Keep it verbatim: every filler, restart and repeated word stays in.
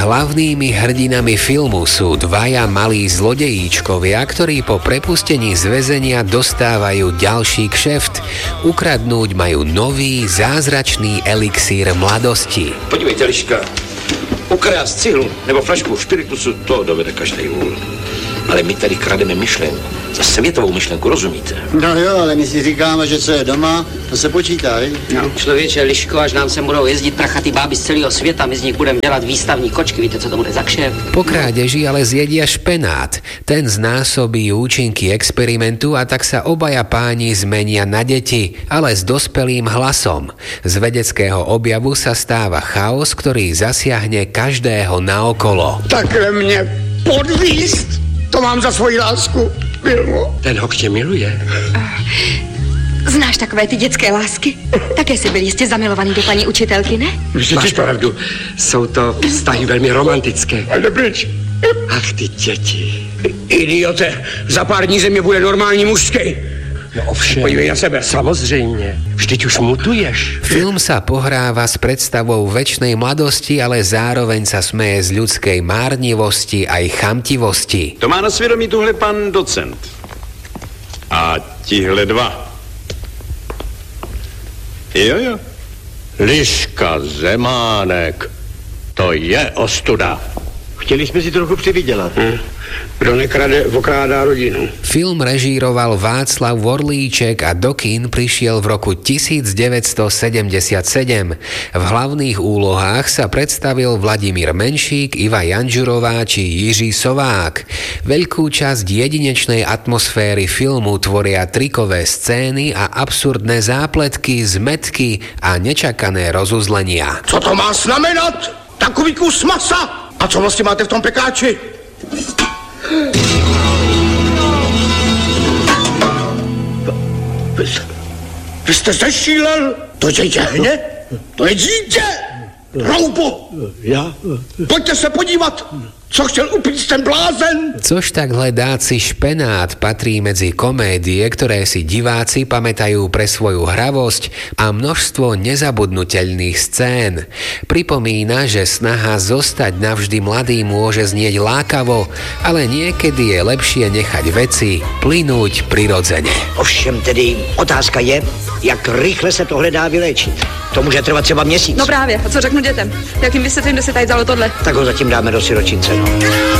Hlavnými hrdinami filmu sú dvaja malí zlodejíčkovia, ktorí po prepustení z väzenia dostávajú ďalší kšeft. Ukradnúť majú nový zázračný elixír mladosti. Podívejte, Liška, ukrást cihlu nebo flašku špiritusu, to dovede každý vůl. Ale my tady krademe myšlenku. Světovou myšlenku, rozumíte? No jo, ale my si říkáme, že co je doma, to se počítá, víš? No, člověče, Liško, až nám sem budou jezdit prachatý báby z celého světa, my z nich budeme dělat výstavní kočky, víte, co to bude za kšeft? Po krádeži ale zjedia špenát. Ten znásobí účinky experimentu a tak sa obaja páni zmenia na deti, ale s dospelým hlasom. Z vedeckého objavu sa stáva chaos, ktorý zasiahne každého naokolo. Takhle mě podvíst, to mám za svoji lásku. Ten ho k tě miluje. Znáš takové ty dětské lásky? Také jsi byl jistě zamilovaný do paní učitelky, ne? Máš pravdu, jsou to vztahy velmi romantické. Ale pryč. Ach, ty děti. Idiote, za pár dní ze mě bude normální mužský. No ovšem. Podívej na sebe. Samozřejmě, vždyť už mutuješ. Film sa pohráva s predstavou večnej mladosti, ale zároveň sa smeje z ľudskej márnivosti aj chamtivosti. To má na svědomí tuhle pan docent. A tihle dva. Jo, jo. Liška, Zemánek, to je ostuda. Chtěli jsme si trochu přivydělat. Hm. Kdo nekrade, okrádá rodinu. Film režíroval Václav Vorlíček a do kín prišiel v roku devätnásťsedemdesiatsedem. V hlavných úlohách sa predstavil Vladimír Menšík, Iva Janžurová či Jiří Sovák. Veľkú časť jedinečnej atmosféry filmu tvoria trikové scény a absurdné zápletky, zmetky a nečakané rozuzlenia. Co to má znamenat? Takový kus masa? A co vlastně máte v tom pekáči? Vy, vy jste zešílel? To dítě hně? To je dítě! Roubo! Ja? Pojďte se podívat, co chtěl upíct ten blázen! Což tak hledáci špenát patrí medzi komédie, ktoré si diváci pamätajú pre svoju hravosť a množstvo nezabudnutelných scén. Pripomína, že snaha zostať navždy mladý môže znieť lákavo, ale niekedy je lepšie nechať veci plynúť prirodzene. Ovšem tedy otázka je, jak rychle se tohle dá vyléčit. To může trvat třeba měsíc. No právě, a co řeknu dětem? Jakým vysvětlím, kde se tady dalo tohle? Tak ho zatím dáme do siročince, no.